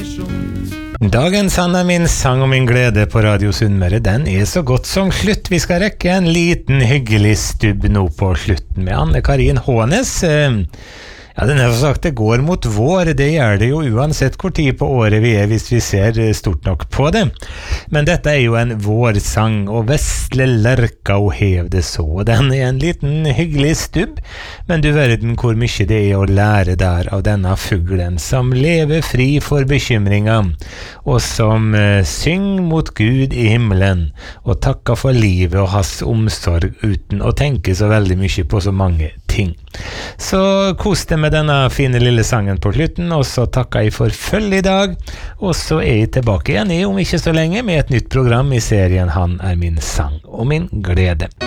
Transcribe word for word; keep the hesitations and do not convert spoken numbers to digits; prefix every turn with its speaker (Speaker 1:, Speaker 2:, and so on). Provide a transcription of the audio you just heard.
Speaker 1: Dagens Han er min sang og min glede på Radio Sunnmøre, den er så godt som slutt. Vi skal rekke en liten hyggelig stubb nå på slutten med Anne-Karin Hånes. Ja, den har sagt det går mot vår, det gjør det jo uansett hvor tid på året vi er hvis vi ser stort nok på det. Men dette er jo en vårsang, og vesle lørka og hev det så. Den er en liten hyggelig stubb, men du verden hvor mye det er å lære der av denne fuglen som lever fri for bekymringer, og som uh, syng mot Gud i himmelen, og takker for livet og hans omsorg uten å tenke så veldig mye på så mange ting. Så kos deg med denne fine lille sangen på slutten, og så takker jeg for følg i dag, og så er jeg tilbake igjen i om ikke så lenge med et nytt program i serien Han er min sang og min glede.